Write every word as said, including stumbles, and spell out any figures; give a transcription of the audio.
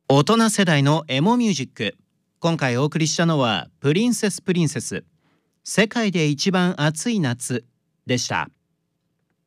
大人世代のエモミュージック。今回お送りしたのはプリンセスプリンセス世界で一番暑い夏でした。